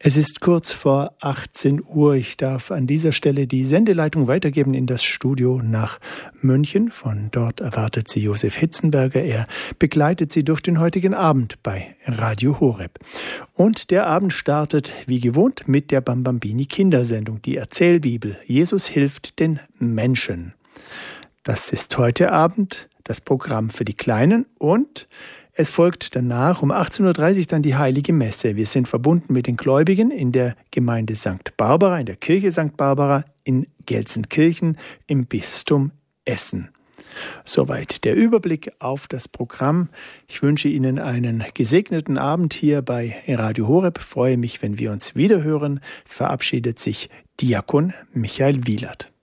Es ist kurz vor 18 Uhr. Ich darf an dieser Stelle die Sendeleitung weitergeben in das Studio nach München. Von dort erwartet sie Josef Hitzenberger. Er begleitet sie durch den heutigen Abend bei Radio Horeb. Und der Abend startet wie gewohnt mit der Bambambini Kindersendung, die Erzählbibel. Jesus hilft den Menschen. Das ist heute Abend das Programm für die Kleinen und es folgt danach um 18.30 Uhr dann die Heilige Messe. Wir sind verbunden mit den Gläubigen in der Gemeinde St. Barbara, in der Kirche St. Barbara in Gelsenkirchen im Bistum Essen. Soweit der Überblick auf das Programm. Ich wünsche Ihnen einen gesegneten Abend hier bei Radio Horeb. Freue mich, wenn wir uns wiederhören. Es verabschiedet sich Diakon Michael Wielert.